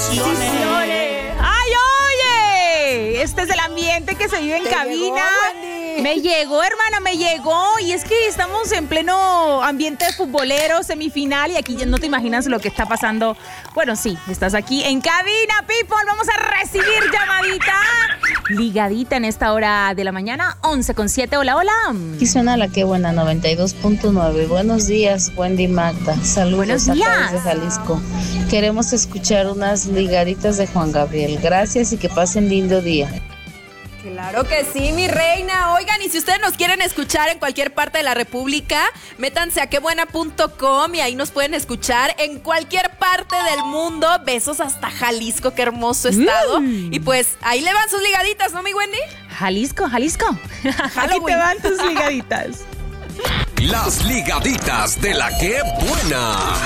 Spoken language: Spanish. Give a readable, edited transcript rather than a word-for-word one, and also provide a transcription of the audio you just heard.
bendiciones. ¡Ay, oye! Este es el ambiente que se vive en cabina. Me llegó, hermana, me llegó. Y es que estamos en pleno ambiente futbolero, semifinal. Y aquí ya no te imaginas lo que está pasando. Bueno, sí, estás aquí en cabina, people. Vamos a recibir llamadita ligadita en esta hora de la mañana, 11:07. Hola, hola. Aquí suena la que buena, 92.9. Buenos días, Wendy Magda. Saludos. Buenos días. Acá desde Jalisco. Queremos escuchar unas ligaditas de Juan Gabriel. Gracias y que pasen lindo día. Claro que sí, mi reina. Oigan, y si ustedes nos quieren escuchar en cualquier parte de la República, métanse a quebuena.com y ahí nos pueden escuchar en cualquier parte del mundo. Besos hasta Jalisco, qué hermoso estado. Y pues ahí le van sus ligaditas, ¿no, mi Wendy? Jalisco. Aquí te van tus ligaditas. Las ligaditas de la que buena.